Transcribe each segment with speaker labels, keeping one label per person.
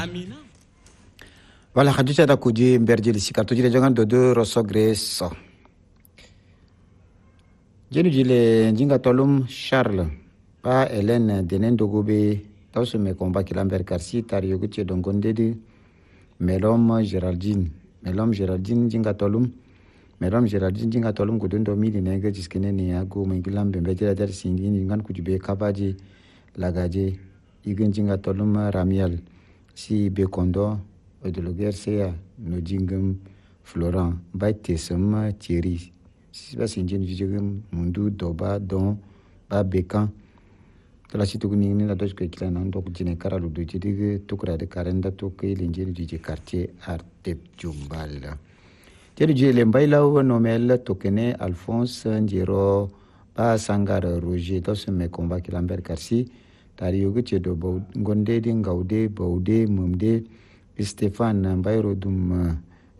Speaker 1: Voilà, hadisa da kuji mberjeli sikarto jile jangan dodo rosso greso. Jenu jile njinga tolum Charles pa Hélène denen dogobe tawsu me komba kilamber karsi tari yogutie dongondedi melom Géraldine njinga tolum melom Géraldine njinga tolum gudundo mili nenge jiskene ni ago mengilambe mbejela dar sindi ngan kujube kabaji lagaje igen njinga tolum Ramiel si bekondo odologer seya no jingam Florent baite sama Thierry si ba sinjin jigam mundu doba don ba bekan tala situ ni la dos ke kila nan dok jine karalu do jidige tukra de karenda to ke linjeni jije quartier Artep Jumbal telu jele mbaila no mel tokene Alphonse Njero ba Sangara Roger to se me combat kilamber karsi tari yogu chedo ngonde de ngaude baude mumde Stéphane Bayrodum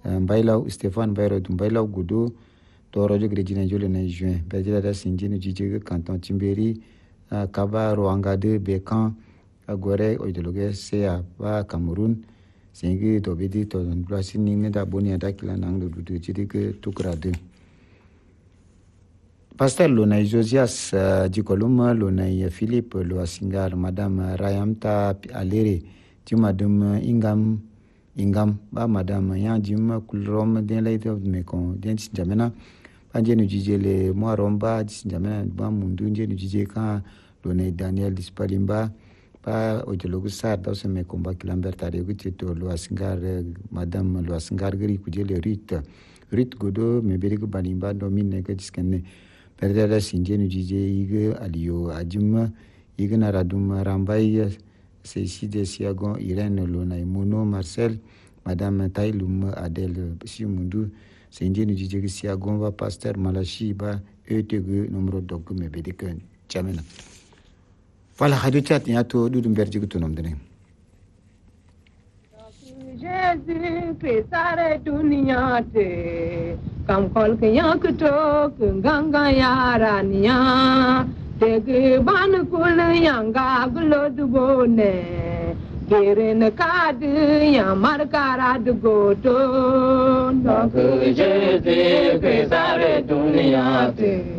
Speaker 1: Baylaw Gudo Torojo Grejina Jole na juin Bejela da Sinjini Jijige Canton Timberi Kaba Roanga de Bekan Agore Oidologe Sea ba Cameroun Singi Dobedi to Blasi Ningne da Boni Adakila Nang Dudu Jidige Tukrade Pasteur Lona Josias Jikoluma Lona Philippe Loasingar Madame Rayamta Alere Madame Ingam ba Madame Yanjim Kulrom den later of Mekon den Jamena Panjenu Jijele Moaromba Jamena ba Mundu Njenu Jijeka Lone Daniel Dispalimba ba Ojologu Sar da se Mekomba Kilambert Areguchito Loasingar Madame Loasingar Gri Kujele Rit Godo Meberigo Balimba domine Gajiskene Perdela Sinjenu Jije Ige Alio Ajima Igna Radum Rambai Cécile Siagon, Irène Lona Mono Marcel, Madame Taïloum Adèle Simundu, Sindjeni Djidjegi Siagon, va Pasteur Malachi, ba ETG, numéro d'Ogu Mebediken, Chamena. Voilà, Radio Chat, il y a tout le monde qui est nommé.
Speaker 2: Jésus, Christ, dunia te, kam kol kya kuto, kanga yarania. Tege ban kul yanga glod bone girin kad ya markara goto
Speaker 3: Jeze ke sare dunia te